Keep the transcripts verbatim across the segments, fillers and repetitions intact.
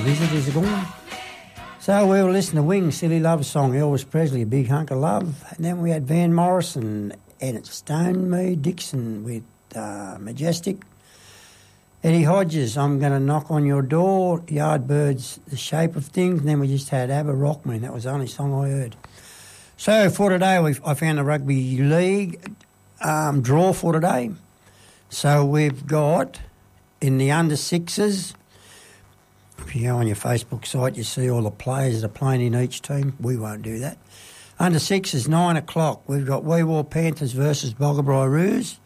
visitors are gone. So we were listening to Wings, Silly Love Song, Elvis Presley, A Big Hunk of Love. And then we had Van Morrison and it's Stone Me Dixon with uh, Majestic. Eddie Hodges, I'm Going to Knock on Your Door, Yardbirds, The Shape of Things. And then we just had ABBA, Rock Me. That was the only song I heard. So for today, we I found the Rugby League um, draw for today. So we've got in the under sixes. If you go on your Facebook site, you see all the players that are playing in each team. We won't do that. Under six is nine o'clock. We've got Wee Waa Panthers versus Boggabri Roos.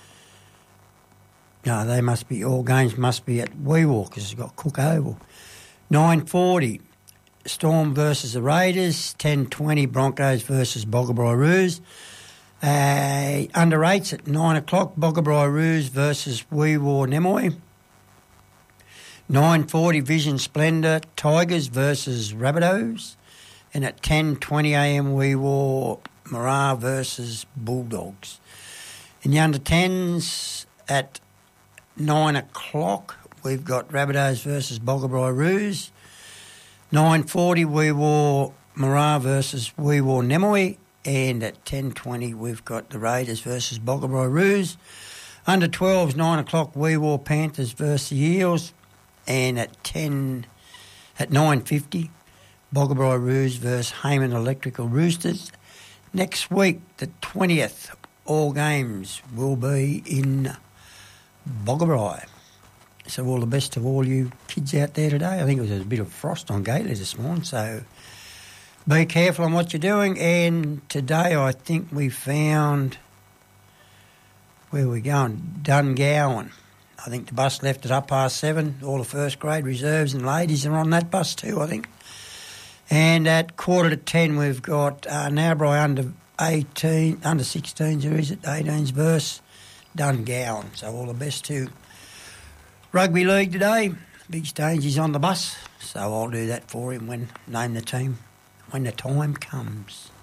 No, they must be, all games must be at Wee Waa because it's got Cook Oval. nine forty, Storm versus the Raiders. ten twenty, Broncos versus Boggabri Roos. Uh, under eights at nine o'clock, Boggabri Roos versus Wee Waa Nemoy. nine forty, Vision Splendour, Tigers versus Rabbitohs. And at ten twenty a m, Wee Waa Marah versus Bulldogs. In the under tens at nine o'clock, we've got Rabbitohs versus Boggabri Roos. nine forty, Wee Waa Marah versus Wee Waa Nemoy. And at ten twenty, we've got the Raiders versus Boggabri Roos. Under twelves, nine o'clock, Wee Waa Panthers versus the Eels. And at ten, at nine fifty, Boggabri Roos versus Hayman Electrical Roosters. Next week, the twentieth, all games will be in Boggabri. So all the best to all you kids out there today. I think it was a bit of frost on Gately this morning, so be careful on what you're doing. And today I think we found, where are we going? Dungowan. I think the bus left at up past seven. All the first grade reserves and ladies are on that bus too, I think. And at quarter to ten, we've got uh, Narrabri under eighteen, under sixteens, who is it? eighteens verse Dungowan. So all the best to Rugby League today. Big Stangey's on the bus, so I'll do that for him when name the team when the time comes.